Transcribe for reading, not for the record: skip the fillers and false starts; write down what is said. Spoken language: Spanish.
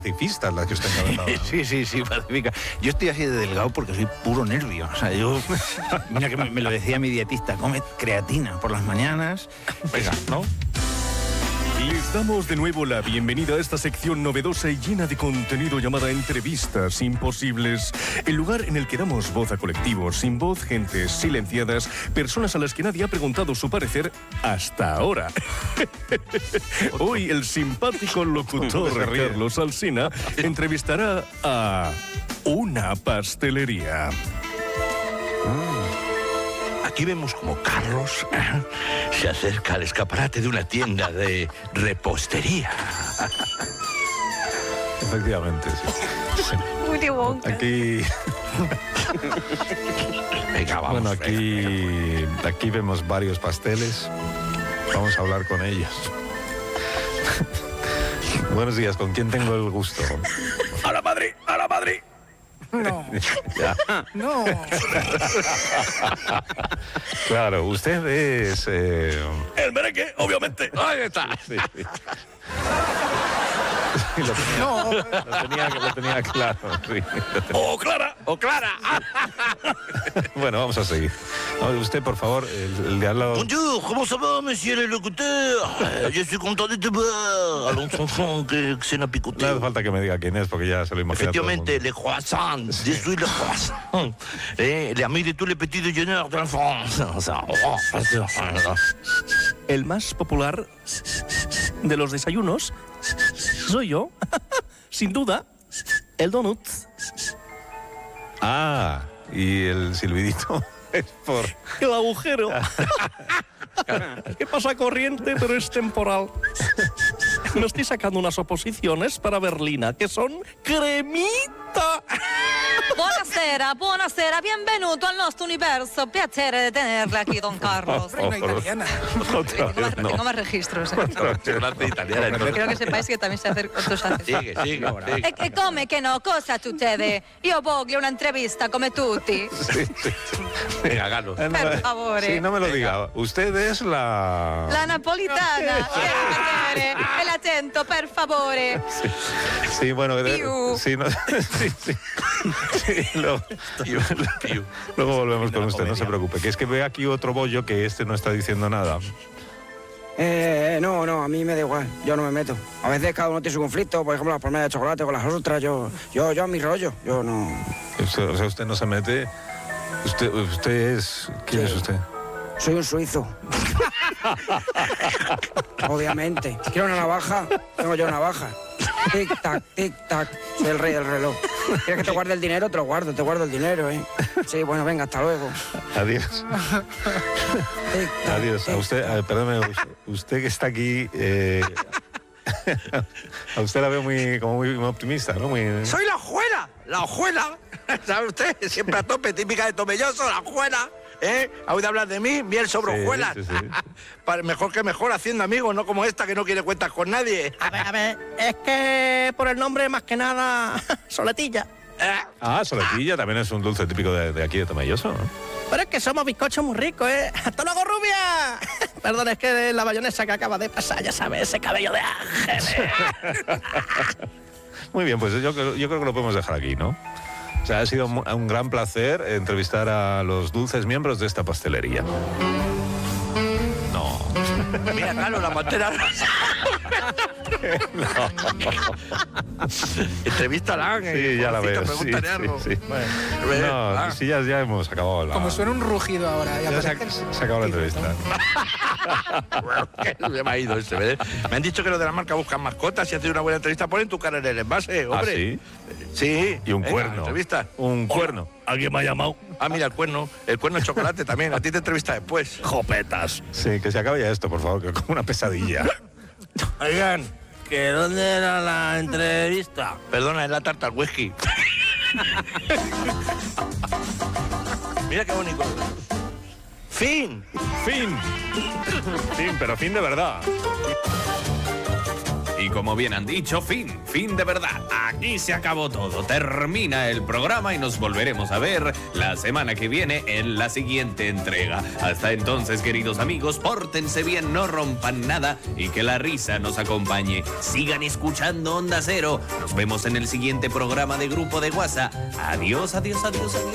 pacifistas las que están encabezadas. Sí, pacífica. Yo estoy así de delgado porque soy puro nervio. O sea, yo... Mira que me lo decía mi dietista, come creatina por las mañanas. Venga, ¿no? Les damos de nuevo la bienvenida a esta sección novedosa y llena de contenido llamada Entrevistas Imposibles, el lugar en el que damos voz a colectivos sin voz, gentes silenciadas, personas a las que nadie ha preguntado su parecer hasta ahora. Hoy el simpático locutor Carlos Alsina entrevistará a una pastelería. Aquí vemos como Carlos se acerca al escaparate de una tienda de repostería. Efectivamente, sí. Willy Wonka. Aquí... Venga, vamos. Bueno, aquí vemos varios pasteles. Vamos a hablar con ellos. Buenos días, ¿con quién tengo el gusto? ¡A la Madrid! ¡A la Madrid! No. Ya. No. Claro, usted es... El merengue, obviamente. Ahí está. Sí. Sí, lo tenía claro. Sí, ¡Oh, Clara! ¡Oh, Clara! Bueno, vamos a seguir. Usted, por favor, el de al lado... Bonjour, ¿cómo se va, monsieur le locuteur? Je suis content de te voir. Allons, enfant, que c'est la No picoté. hace falta que me diga quién es, porque ya se lo imagina todo el mundo. Effectivamente, les croissants. Je suis le croissant. L'ami de tous les petits déjeuners de la France. El más popular de los desayunos soy yo, sin duda, el donut. Ah, y el silbidito es por... El agujero. ¿Qué pasa corriente, pero es temporal? Me estoy sacando unas oposiciones para Berlina, que son cremita. Buonasera, benvenuto al nostro universo. Piacere de tenerle aquí, don Carlos. Reina italiana. Otra vez no. Tengo más registros. Chocolate italiana. Creo que sepáis che también se hace otros haces. Sigue. E come che no? Cosa succede? Io voglio una entrevista come tutti. Sí. Venga, Galo. Per favore. Sí, no me lo diga. Usted es la... La napolitana. El acento, per favore. Sí, bueno... Piu. Sí, no, sí. Luego volvemos con usted, no se preocupe. Que es que ve aquí otro bollo que este no está diciendo nada. No, a mí me da igual, yo no me meto. A veces cada uno tiene su conflicto, por ejemplo, las palmeras de chocolate con las otras, yo a mi rollo, yo no... O sea, usted no se mete. Usted es... ¿Quién es usted? Soy un suizo. Obviamente. ¿Quiero una navaja? Tengo yo una navaja. Tic-tac. Soy el rey del reloj. ¿Quieres que te guarde el dinero? Te guardo el dinero, ¿eh? Sí, bueno, venga, hasta luego. Adiós. Tic-tac, Adiós. A usted, perdóneme, usted que está aquí... a usted la veo muy optimista, ¿no? Soy la hojuela. ¿Sabe usted? Siempre a tope, típica de Tomelloso, la hojuela. ¿Ha oído hablar de mí? Miel sobre hojuelas. Sí. Mejor que mejor haciendo amigos, no como esta que no quiere cuentas con nadie. A ver, es que por el nombre más que nada, Soletilla. Ah, soletilla también es un dulce típico de aquí de Tomelloso, ¿no? Pero es que somos bizcochos muy ricos, ¿eh? ¡Hasta luego, rubia! Perdón, es que la bayonesa que acaba de pasar, ya sabes, ese cabello de ángel. Muy bien, pues yo creo que lo podemos dejar aquí, ¿no? O sea, ha sido un gran placer entrevistar a los dulces miembros de esta pastelería. No. Mira, Carlos, la pantera. Entrevístala. Sí, ya la veo. Pregúntale algo. Sí. No, sí, ya hemos acabado la... Como suena un rugido ahora. Ya se acabó la entrevista. Se me ha ido ese, ¿ves? Me han dicho que los de la marca buscan mascotas. Si haces una buena entrevista, ponen tu cara en el envase, hombre. ¿Ah, sí? Sí. Y un Venga, cuerno. ¿Entrevista? Un cuerno. ¿Alguien me ha llamado? Ah, mira, el cuerno de chocolate también. A ti te entrevista después. Jopetas. Sí, que se acabe ya esto, por favor, que es como una pesadilla. Oigan, ¿que dónde era la entrevista? Perdona, es la tarta al whisky. Mira qué bonito. ¡Fin! Fin, pero fin de verdad. Y como bien han dicho, fin de verdad. Aquí se acabó todo. Termina el programa y nos volveremos a ver la semana que viene en la siguiente entrega. Hasta entonces, queridos amigos, pórtense bien, no rompan nada y que la risa nos acompañe. Sigan escuchando Onda Cero. Nos vemos en el siguiente programa de Grupo de WhatsApp. Adiós, adiós, adiós, adiós.